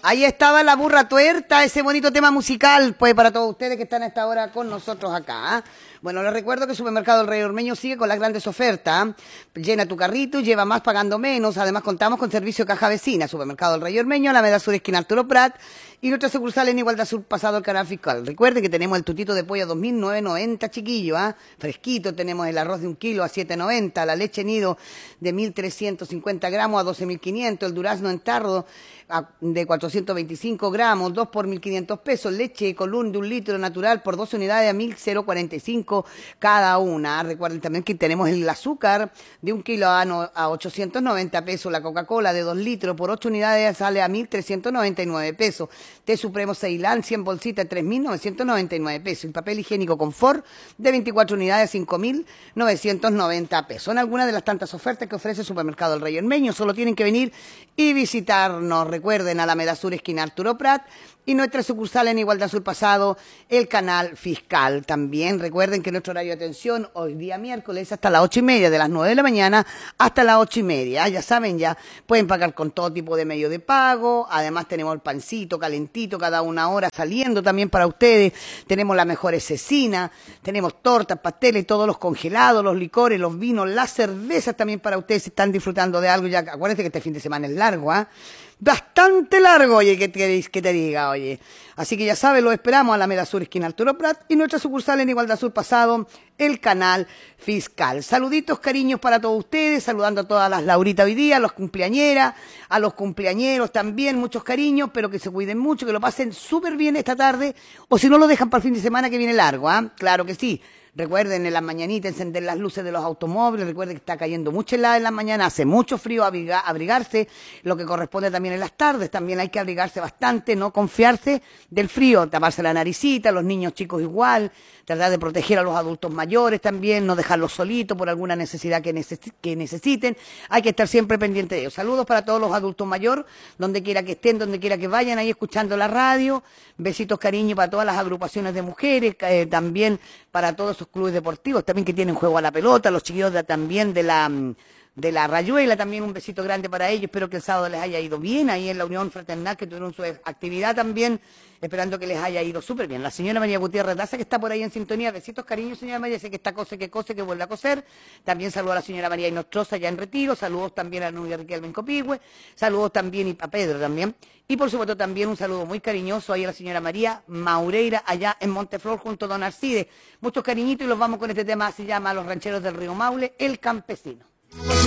Ahí estaba la burra tuerta, ese bonito tema musical, pues para todos ustedes que están a esta hora con nosotros acá. Bueno, les recuerdo que el Supermercado El Rey Ormeño sigue con las grandes ofertas. Llena tu carrito y lleva más pagando menos. Además contamos con servicio caja vecina. Supermercado El Rey Ormeño, Alameda Sur, esquina Arturo Prat. Y nuestra sucursal en Igualdad Sur, pasado el canal fiscal. Recuerden que tenemos el tutito de pollo a 2.990, chiquillo, fresquito. Tenemos el arroz de 1 kilo a 7.90, la leche nido de 1.350 gramos a 12.500, el durazno en tarro de 425 gramos, 2 por 1.500 pesos, leche Colún de 1 litro natural por 12 unidades a 1.045 cada una. Recuerden también que tenemos el azúcar de 1 kilo a 890 pesos, la Coca-Cola de 2 litros por 8 unidades sale a 1.399 pesos, té supremo Ceilán 100 bolsitas 3.999 pesos, el papel higiénico Confort de 24 unidades 5.990 pesos. Son algunas de las tantas ofertas que ofrece Supermercado El Rey Ormeño. Solo tienen que venir y visitarnos. Recuerden, Alameda Sur, esquina Arturo Prat, y nuestra sucursal en Igualdad Sur Pasado, el canal fiscal. También recuerden que nuestro horario de atención hoy día miércoles hasta las 8:30, de las 9 de la mañana hasta las 8:30. Ya saben, ya pueden pagar con todo tipo de medio de pago. Además tenemos el pancito calentito cada una hora saliendo también para ustedes. Tenemos la mejor cecina, tenemos tortas, pasteles, todos los congelados, los licores, los vinos, las cervezas también para ustedes si están disfrutando de algo. Ya acuérdense que este fin de semana es largo, bastante largo, oye, que te diga, oye. Así que ya saben, lo esperamos a Alameda Sur, esquina Arturo Prat, y nuestra sucursal en Igualdad Sur Pasado, el canal fiscal. Saluditos, cariños para todos ustedes, saludando a todas las Lauritas hoy día, a los cumpleañeras, a los cumpleañeros también, muchos cariños, pero que se cuiden mucho, que lo pasen súper bien esta tarde, o si no lo dejan para el fin de semana que viene largo, Claro que sí. Recuerden en las mañanitas encender las luces de los automóviles. Recuerden que está cayendo mucha helada en las mañanas, hace mucho frío, abrigarse, lo que corresponde también en las tardes. También hay que abrigarse bastante, no confiarse del frío, taparse la naricita, los niños chicos igual, tratar de proteger a los adultos mayores también, no dejarlos solitos por alguna necesidad que necesiten. Hay que estar siempre pendiente de ellos. Saludos para todos los adultos mayores, donde quiera que estén, donde quiera que vayan, ahí escuchando la radio. Besitos, cariño para todas las agrupaciones de mujeres, también para todos esos clubes deportivos también que tienen juego a la pelota, los chiquillos también de la Rayuela, también un besito grande para ellos. Espero que el sábado les haya ido bien ahí en la Unión Fraternal, que tuvieron su actividad también, esperando que les haya ido súper bien. La señora María Gutiérrez Daza, que está por ahí en sintonía, besitos, cariños, señora María, sé que está cose, que vuelve a coser. También saludo a la señora María Inostroza ya en retiro, saludos también a la Nubia Riquelme en Copihue, saludos también a Pedro también. Y por supuesto también un saludo muy cariñoso ahí a la señora María Maureira, allá en Monteflor, junto a don Arcide. Muchos cariñitos y los vamos con este tema, se llama Los Rancheros del Río Maule, El Campesino.